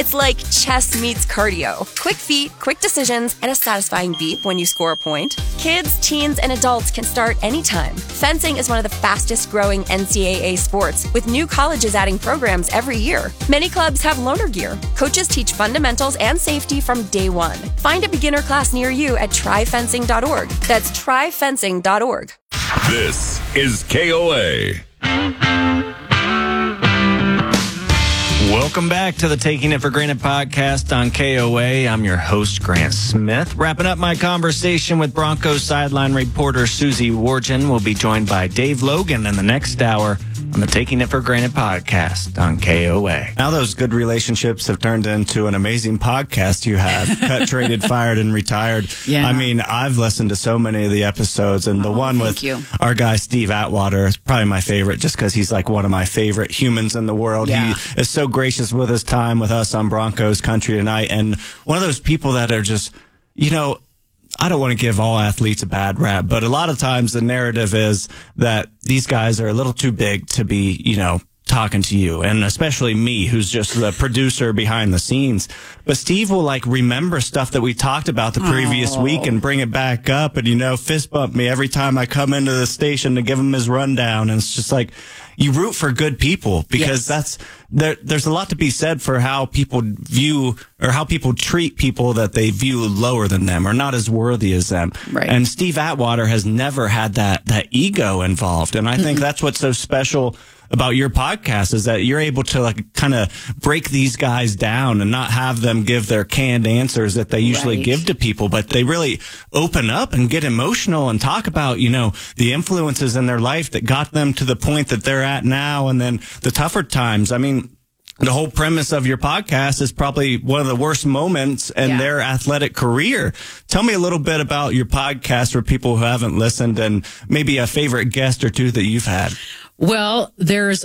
It's like chess meets cardio. Quick feet, quick decisions, and a satisfying beep when you score a point. Kids, teens, and adults can start anytime. Fencing is one of the fastest growing NCAA sports, with new colleges adding programs every year. Many clubs have loaner gear. Coaches teach fundamentals and safety from day one. Find a beginner class near you at tryfencing.org. That's tryfencing.org. This is KOA. Welcome back to the Taking It for Granted podcast on KOA. I'm your host, Grant Smith. Wrapping up my conversation with Broncos sideline reporter Susie Wargin. We'll be joined by Dave Logan in the next hour on the Taking It for Granted podcast on KOA. Now those good relationships have turned into an amazing podcast you have. Cut, traded, fired, and retired. Yeah. I mean, I've listened to so many of the episodes, and the one with our guy Steve Atwater is probably my favorite just because he's like one of my favorite humans in the world. Yeah. He is so gracious with his time with us on Broncos Country tonight, and one of those people that are just, you know, I don't want to give all athletes a bad rap, but a lot of times the narrative is that these guys are a little too big to be, you know, talking to you, and especially me, who's just the producer behind the scenes. But Steve will like remember stuff that we talked about the previous week and bring it back up, and, you know, fist bump me every time I come into the station to give him his rundown. And it's just like, you root for good people, because there's a lot to be said for how people view or how people treat people that they view lower than them or not as worthy as them. Right. And Steve Atwater has never had that ego involved. And I think that's what's so special about your podcast, is that you're able to like kind of break these guys down and not have them give their canned answers that they usually give to people, but they really open up and get emotional and talk about, you know, the influences in their life that got them to the point that they're at now, and then the tougher times. I mean, the whole premise of your podcast is probably one of the worst moments in their athletic career. Tell me a little bit about your podcast for people who haven't listened, and maybe a favorite guest or two that you've had. Well, there's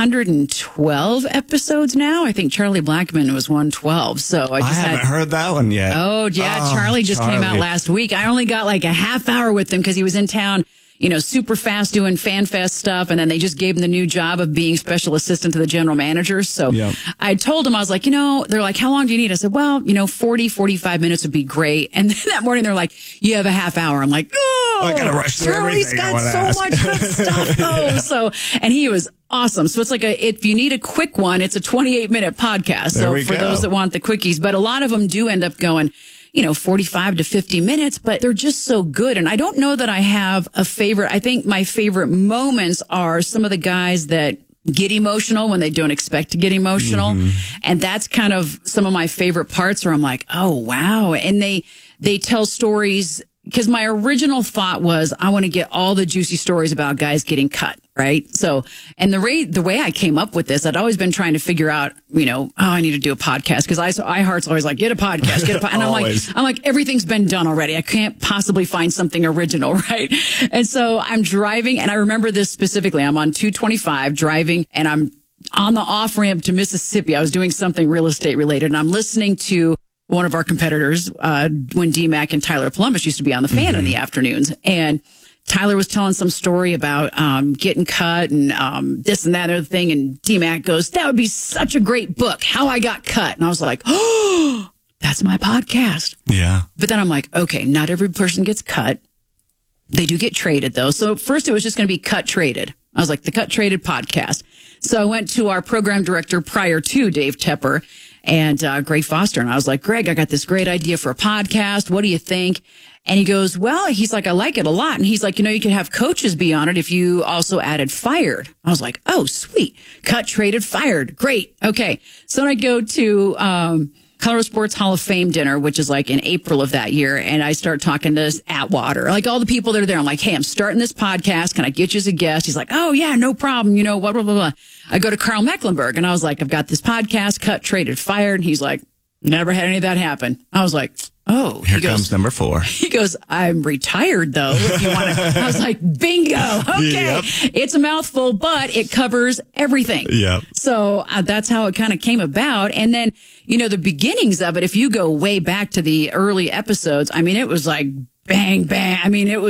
112 episodes now. I think Charlie Blackmon was 112. So I haven't heard that one yet. Oh, yeah. Charlie just came out last week. I only got like a half hour with him because he was in town, you know, super fast doing Fan Fest stuff. And then they just gave him the new job of being special assistant to the general manager. So I told him, I was like, you know, they're like, how long do you need? I said, well, you know, 45 minutes would be great. And then that morning they're like, you have a half hour. I'm like, I gotta rush through Charlie's got so much good stuff though. So, and he was awesome. So it's like if you need a quick one, it's a 28-minute podcast. So for those that want the quickies, but a lot of them do end up going, you know, 45 to 50 minutes, but they're just so good. And I don't know that I have a favorite. I think my favorite moments are some of the guys that get emotional when they don't expect to get emotional. And that's kind of some of my favorite parts where I'm like, oh, wow. And they tell stories, because my original thought was I want to get all the juicy stories about guys getting cut, right? So, and the way I came up with this, I'd always been trying to figure out, you know, I need to do a podcast, because iHeart's always like, get a podcast, and I'm like, everything's been done already. I can't possibly find something original, right? And so I'm driving, and I remember this specifically. I'm on 225 driving, and I'm on the off ramp to Mississippi. I was doing something real estate related, and I'm listening to one of our competitors, when D-Mac and Tyler Columbus used to be on the Fan in the afternoons. And Tyler was telling some story about getting cut and this and that other thing. And D-Mac goes, that would be such a great book, How I Got Cut. And I was like, oh, that's my podcast. Yeah. But then I'm like, okay, not every person gets cut. They do get traded, though. So first it was just going to be Cut Traded. I was like, the Cut Traded podcast. So I went to our program director prior to Dave Tepper and Greg Foster. And I was like, Greg, I got this great idea for a podcast. What do you think? And he goes, well, he's like, I like it a lot. And he's like, you know, you could have coaches be on it if you also added fired. I was like, oh, sweet. Cut, traded, fired. Great. Okay. So then I go to Colorado Sports Hall of Fame dinner, which is like in April of that year. And I start talking to Atwater, like all the people that are there. I'm like, hey, I'm starting this podcast. Can I get you as a guest? He's like, oh, yeah, no problem. You know, blah, blah, blah, blah. I go to Carl Mecklenburg and I was like, I've got this podcast, cut, traded, fired. And he's like, never had any of that happen. I was like, oh. Here comes number 4. He goes, I'm retired, though, if you want to. I was like, bingo. Okay. Yep. It's a mouthful, but it covers everything. Yeah. So that's how it kind of came about. And then, you know, the beginnings of it, if you go way back to the early episodes, I mean, it was like bang, bang. I mean, it was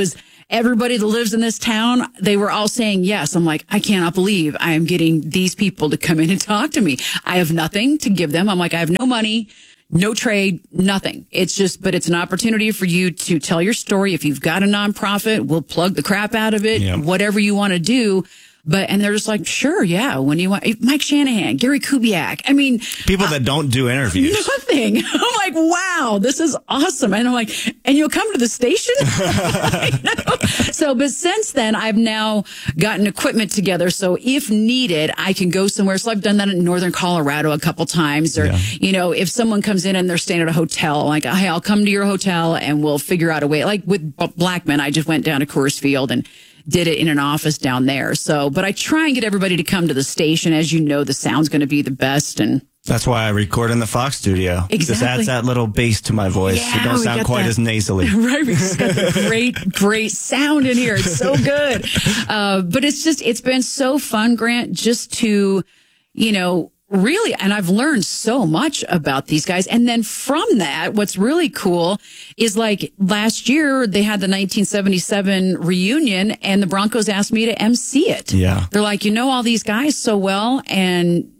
everybody that lives in this town, they were all saying yes. I'm like, I cannot believe I am getting these people to come in and talk to me. I have nothing to give them. I'm like, I have no money, no trade, nothing. It's just, but it's an opportunity for you to tell your story. If you've got a nonprofit, we'll plug the crap out of it, whatever you want to do. And they're just like, sure, yeah. When you want Mike Shanahan, Gary Kubiak. I mean, people that don't do interviews. Nothing. I'm like, wow, this is awesome. And I'm like, and you'll come to the station? So, but since then, I've now gotten equipment together. So if needed, I can go somewhere. So I've done that in Northern Colorado a couple times. Or, if someone comes in and they're staying at a hotel, like, hey, I'll come to your hotel and we'll figure out a way. Like with Blackman, I just went down to Coors Field and did it in an office down there. So, but I try and get everybody to come to the station. As you know, the sound's going to be the best. And that's why I record in the Fox studio. Exactly. This adds that little bass to my voice. Yeah, it don't sound quite as nasally. Right. We just got the great sound in here. It's so good. But it's been so fun, Grant, just to, really, and I've learned so much about these guys. And then from that, what's really cool is like last year they had the 1977 reunion and the Broncos asked me to MC it. Yeah. They're like, all these guys so well. And,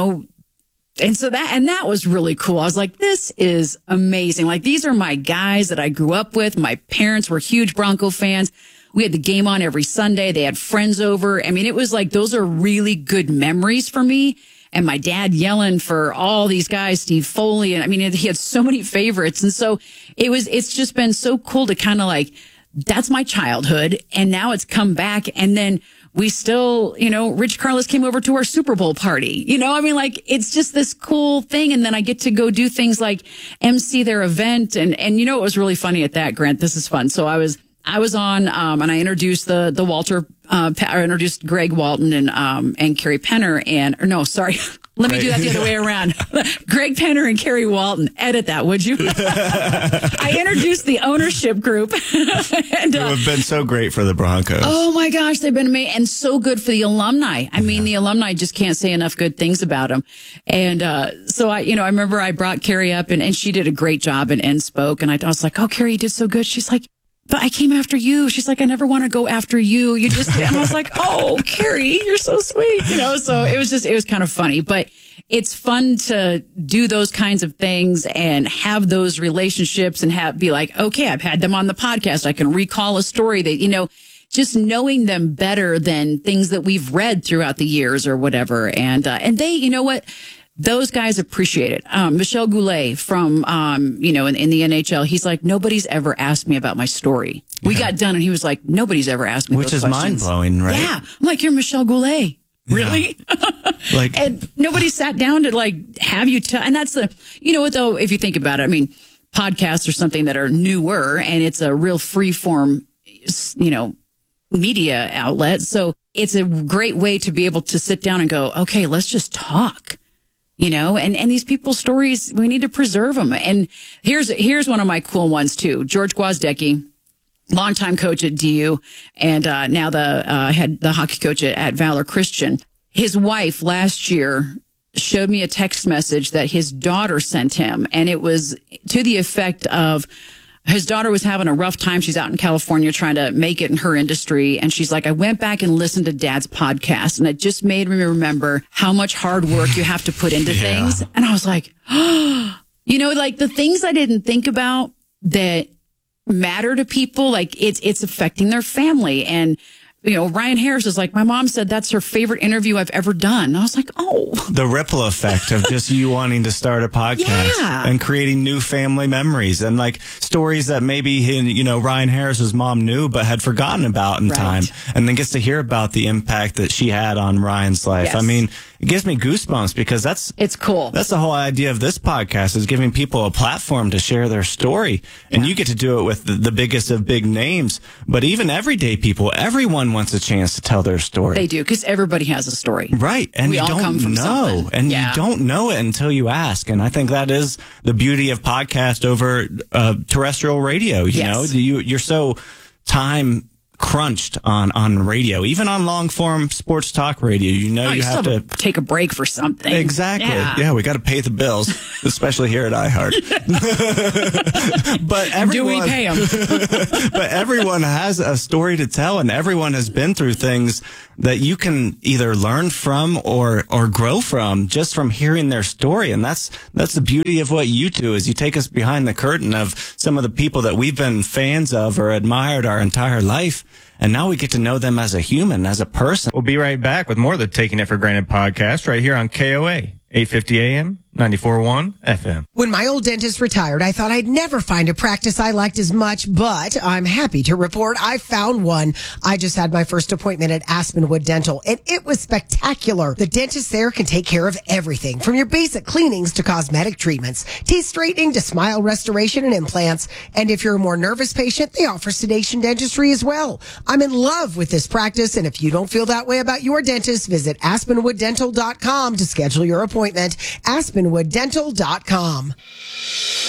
and so that was really cool. I was like, this is amazing. Like, these are my guys that I grew up with. My parents were huge Bronco fans. We had the game on every Sunday. They had friends over. I mean, it was like, those are really good memories for me. And my dad yelling for all these guys, Steve Foley. And I mean, he had so many favorites. And so it's just been so cool to kind of like, that's my childhood. And now it's come back. And then we still, Rich Carlos came over to our Super Bowl party. It's just this cool thing. And then I get to go do things like MC their event. And it was really funny at that, Grant. This is fun. So I was on, and I introduced the Walter, I introduced Greg Walton and Carrie Penner let me do that the other way around. Greg Penner and Carrie Walton. Edit that, would you? I introduced the ownership group. And, who have been so great for the Broncos. Oh my gosh, they've been amazing and so good for the alumni. I mean, the alumni just can't say enough good things about them. And, so I remember I brought Carrie up and she did a great job and spoke. And I was like, oh, Carrie, you did so good. She's like, but I came after you. She's like, I never want to go after you. You just, and I was like, oh, Carrie, you're so sweet. So it was kind of funny, but it's fun to do those kinds of things and have those relationships and be like, okay, I've had them on the podcast. I can recall a story that, just knowing them better than things that we've read throughout the years or whatever. And they, what? Those guys appreciate it. Michel Goulet from, in the NHL, he's like, nobody's ever asked me about my story. We got done and he was like, nobody's ever asked me Which those questions. Which is mind blowing, right? Yeah. I'm like, you're Michel Goulet. Really? Yeah. And nobody sat down to have you tell. And that's what though, if you think about it, I mean, podcasts are something that are newer and it's a real free form, media outlet. So it's a great way to be able to sit down and go, okay, let's just talk. And these people's stories, we need to preserve them. And here's one of my cool ones too. George Gwozdecky, longtime coach at DU and, now the hockey coach at Valor Christian. His wife last year showed me a text message that his daughter sent him. And it was to the effect of, his daughter was having a rough time. She's out in California trying to make it in her industry. And she's like, I went back and listened to Dad's podcast and it just made me remember how much hard work you have to put into things. And I was like, the things I didn't think about that matter to people, it's affecting their family. And, Ryan Harris is like, my mom said that's her favorite interview I've ever done. And I was like, oh. The ripple effect of just you wanting to start a podcast and creating new family memories and stories that maybe, Ryan Harris's mom knew but had forgotten about in time. And then gets to hear about the impact that she had on Ryan's life. Yes. I mean, it gives me goosebumps because it's cool. That's the whole idea of this podcast is giving people a platform to share their story. And you get to do it with the biggest of big names. But even everyday people, everyone wants a chance to tell their story. They do, because everybody has a story. Right. And we you all don't come from know. something. And you don't know it until you ask. And I think that is the beauty of podcast over terrestrial radio. You know, you're so time crunched on radio, even on long form sports talk radio. You have to take a break for something. Exactly. Yeah, we got to pay the bills, especially here at iHeart. But everyone, do we pay them? But everyone has a story to tell, and everyone has been through things that you can either learn from or grow from just from hearing their story. And that's the beauty of what you do, is you take us behind the curtain of some of the people that we've been fans of or admired our entire life. And now we get to know them as a human, as a person. We'll be right back with more of the Taking It for Granted podcast right here on KOA, 850 AM, 94.1 FM. When my old dentist retired, I thought I'd never find a practice I liked as much, but I'm happy to report I found one. I just had my first appointment at Aspenwood Dental, and it was spectacular. The dentist there can take care of everything, from your basic cleanings to cosmetic treatments, teeth straightening to smile restoration and implants. And if you're a more nervous patient, they offer sedation dentistry as well. I'm in love with this practice, and if you don't feel that way about your dentist, visit AspenwoodDental.com to schedule your appointment. AspenwoodDental.com.